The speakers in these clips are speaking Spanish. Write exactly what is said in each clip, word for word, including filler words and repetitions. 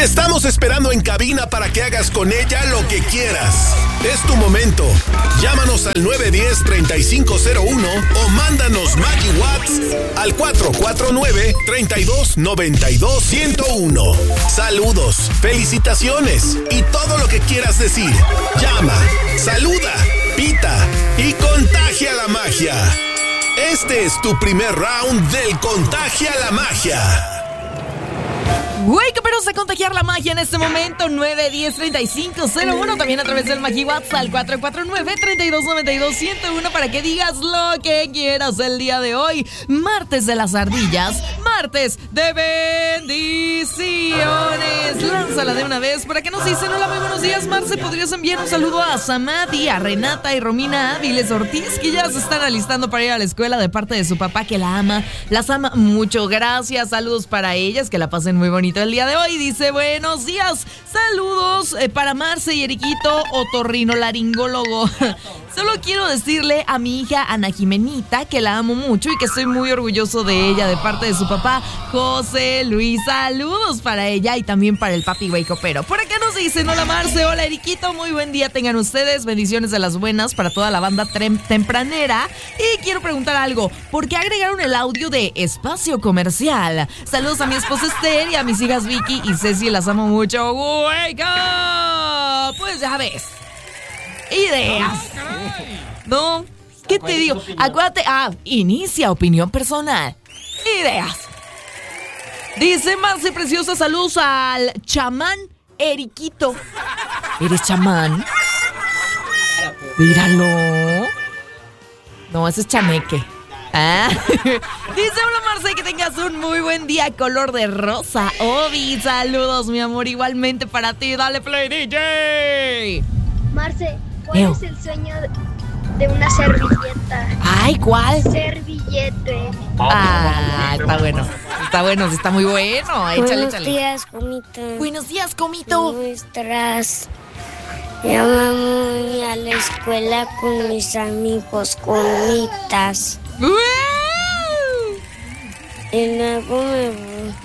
Te estamos esperando en cabina para que hagas con ella lo que quieras. Es tu momento. Llámanos al nueve uno cero, tres cinco cero uno o mándanos Maggie Watts al cuatro cuatro nueve, tres dos nueve dos cero uno. Saludos, felicitaciones y todo lo que quieras decir. Llama, saluda, pita y contagia la magia. Este es tu primer round del Contagia la Magia. Güey, que pero se contagiar la magia en este momento. Nueve uno cero, tres cinco cero uno. También a través del Maggie WhatsApp al cuatro cuatro nueve, tres dos nueve dos cero uno para que digas lo que quieras el día de hoy. Martes de las ardillas. Martes de bendiciones. Lánzala de una vez para que nos dicen hola, muy buenos días, Marce. ¿Podrías enviar un saludo a Samadi, a Renata y Romina Áviles Ortiz, que ya se están alistando para ir a la escuela de parte de su papá, que la ama, las ama mucho? Gracias, saludos para ellas, que la pasen muy bonito el día de hoy. Dice, buenos días, saludos eh, para Marce y Eriquito, otorrinolaringólogo. Solo quiero decirle a mi hija Ana Jimenita que la amo mucho y que estoy muy orgulloso de ella de parte de su papá, José Luis. Saludos para ella y también para el papi güey copero. Por acá nos dicen, hola Marce, hola Eriquito, muy buen día tengan ustedes, bendiciones de las buenas para toda la banda trem- tempranera. Y quiero preguntar algo, ¿por qué agregaron el audio de espacio comercial? Saludos a mi esposa Esther y a mis hijas Vicky y Ceci, las amo mucho. ¡Wake up! Pues ya ves. Ideas. No, ¿qué te digo? Acuérdate, ah, inicia opinión personal. Ideas. Dice Marce Preciosa, saludos al chamán Eriquito. ¿Eres chamán? Míralo. No, ese es chaneque. Ah. Dice, hola Marce, que tengas un muy buen día color de rosa. Obi, saludos mi amor, igualmente para ti. Dale play, D J. Marce, ¿cuál Eo. es el sueño de, de una servilleta? Ay, ¿cuál? Servillete. Ah, está bueno. Está bueno, está muy bueno. Échale, Buenos échale. días, Comito. Buenos días, Comito. Nuestras. Yo voy a la escuela con mis amigos, comitas. ¡Wow! Y luego me.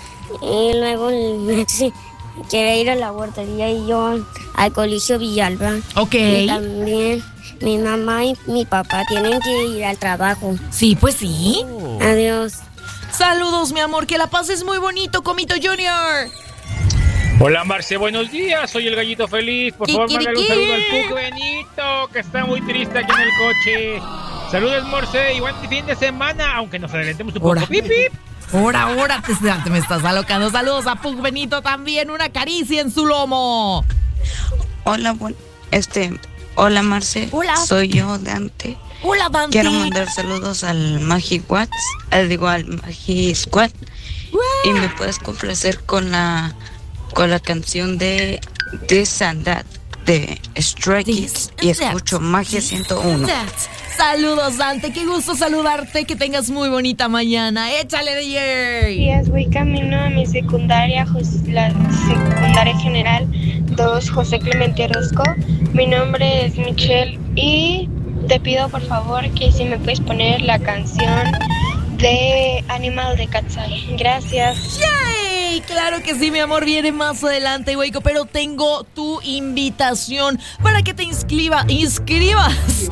Y luego Maxi quiere ir a la guardería y yo al colegio Villalba. Ok. Y también mi mamá y mi papá tienen que ir al trabajo. Sí, pues sí. Adiós. Saludos, mi amor, que la pases muy bonito, Comito Junior. Hola Marce, buenos días, soy el Gallito Feliz. Por favor, mándale un saludo al Puc Benito, que está muy triste aquí en el coche. Saludos, Marce, y buen fin de semana, aunque nos adelantemos un Ora. poco. Pip, pip. Ahora, ahora te, te me estás alocando. Saludos a Puc Benito también, una caricia en su lomo. Hola, buen, este, hola Marce. Hola. Soy yo, Dante. Hola, Dante. Quiero mandar saludos al Magi Watts, al digo al Magi Squad. ¡Wow! Y me puedes complacer con la con la canción de This and That de Stray Kids y escucho Magia ciento uno. Saludos, Dante, qué gusto saludarte, que tengas muy bonita mañana. Échale, D J. Días, voy camino a mi secundaria, Jos- la secundaria general dos José Clemente Orozco. Mi nombre es Michelle y te pido por favor que si me puedes poner la canción de Animal de Katsai. Gracias. ¡Yay! Claro que sí, mi amor, viene más adelante, Hueco, pero tengo tu invitación para que te inscriba, inscribas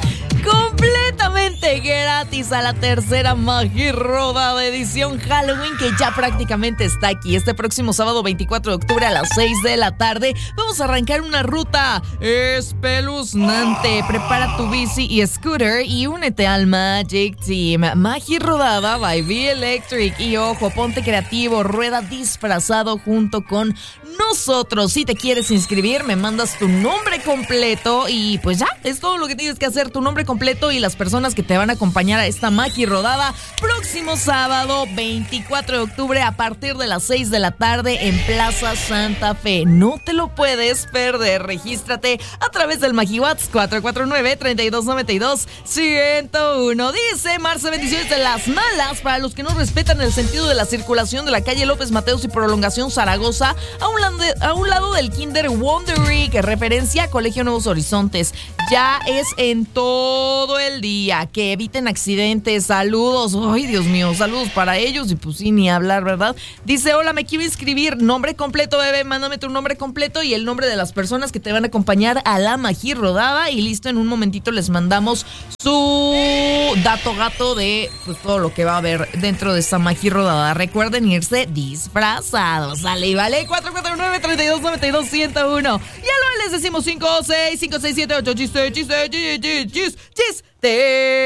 completamente gratis a la tercera Magi Rodada edición Halloween, que ya prácticamente está aquí. Este próximo sábado veinticuatro de octubre a las seis de la tarde vamos a arrancar una ruta espeluznante. Prepara tu bici y scooter y únete al Magic Team. Magi Rodada by V Electric. Y ojo, ponte creativo, rueda disfrazado junto con nosotros. Si te quieres inscribir, me mandas tu nombre completo y pues ya, es todo lo que tienes que hacer, tu nombre completo y las personas que te van a acompañar a esta Magi Rodada próximo sábado veinticuatro de octubre a partir de las seis de la tarde en Plaza Santa Fe. No te lo puedes perder. Regístrate a través del Magi Watts cuatro cuatro nueve, tres dos nueve dos, cero uno. Dice Marce, bendiciones de las malas para los que no respetan el sentido de la circulación de la calle López Mateos y prolongación Zaragoza a un lado, de, a un lado del Kinder Wondery, que referencia a Colegio Nuevos Horizontes. Ya es en todo todo el día, que eviten accidentes, saludos, ay Dios mío, saludos para ellos y pues sí, ni hablar, ¿verdad? Dice, hola, me quiero inscribir, nombre completo, bebé, mándame tu nombre completo y el nombre de las personas que te van a acompañar a la Magí Rodada y listo, en un momentito les mandamos su dato gato de pues todo lo que va a haber dentro de esta Magí Rodada. Recuerden irse disfrazados, sale y vale, cuatro cuatro nueve, tres dos nueve dos, uno cero uno. Y a lo les decimos cinco seis, cinco seis siete ocho, chiste, chiste, chiste, chiste, chiste.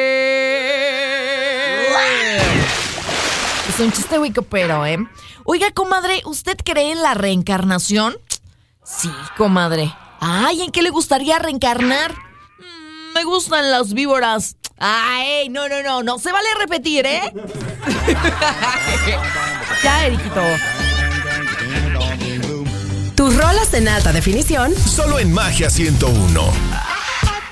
Es un chiste muy copero, ¿eh? Oiga, comadre, ¿usted cree en la reencarnación? Sí, comadre. Ay, ¿en qué le gustaría reencarnar? Mm, me gustan las víboras. Ay, no, no, no, no. Se vale repetir, ¿eh? Ya, Eriquito. Tus rolas en alta definición. Solo en Magia ciento uno.